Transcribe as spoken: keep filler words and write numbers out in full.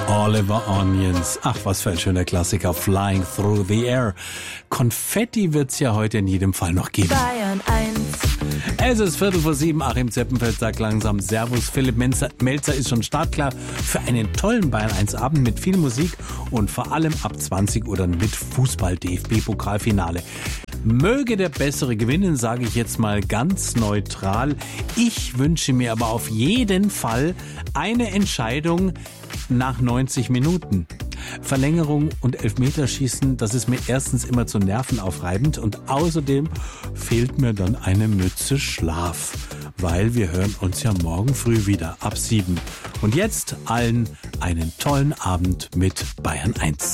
Oliver Onions. Ach, was für ein schöner Klassiker. Flying Through the Air. Konfetti wird's ja heute in jedem Fall noch geben. Bayern eins. Es ist Viertel vor sieben. Achim Zeppenfeld sagt langsam Servus. Philipp Melzer, Melzer ist schon startklar für einen tollen Bayern eins Abend mit viel Musik und vor allem ab zwanzig Uhr dann mit Fußball-D F B-Pokalfinale. Möge der Bessere gewinnen, sage ich jetzt mal ganz neutral. Ich wünsche mir aber auf jeden Fall eine Entscheidung nach neunzig Minuten. Verlängerung und Elfmeterschießen, das ist mir erstens immer zu nervenaufreibend und außerdem fehlt mir dann eine Mütze Schlaf, weil wir hören uns ja morgen früh wieder ab sieben. Und jetzt allen einen tollen Abend mit Bayern eins.